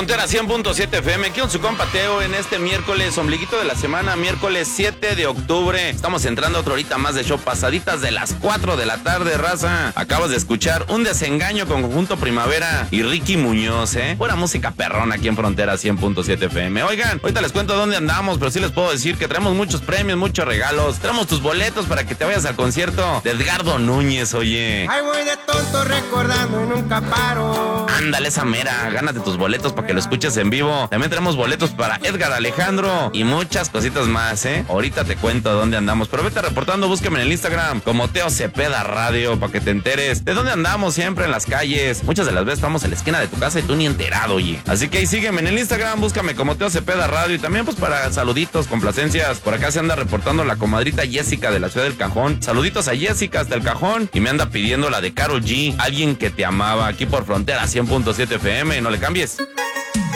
Frontera 100.7 FM, aquí con su compa Teo en este miércoles, ombliguito de la semana, miércoles 7 de octubre. Estamos entrando a otra horita más de show, pasaditas de las 4 de la tarde, raza. Acabas de escuchar Un Desengaño con Conjunto Primavera y Ricky Muñoz, Pura música perrona aquí en Frontera 100.7 FM. Oigan, ahorita les cuento dónde andamos, pero sí les puedo decir que traemos muchos premios, muchos regalos. Traemos tus boletos para que te vayas al concierto de Edgardo Núñez, oye. Ay, voy de tonto recordando y nunca paro. Ándale, esa mera, gánate tus boletos para que lo escuches en vivo. También tenemos boletos para Edgar Alejandro y muchas cositas más, Ahorita te cuento dónde andamos, pero vete reportando, búscame en el Instagram como Teo Cepeda Radio para que te enteres de dónde andamos siempre en las calles. Muchas de las veces estamos en la esquina de tu casa y tú ni enterado, oye. Así que ahí sígueme en el Instagram, búscame como Teo Cepeda Radio y también pues para saluditos, complacencias. Por acá se anda reportando la comadrita Jessica de la ciudad del Cajón. Saluditos a Jessica hasta el Cajón y me anda pidiendo la de Karol G, Alguien que te amaba, aquí por Frontera 100.7 FM, no le cambies.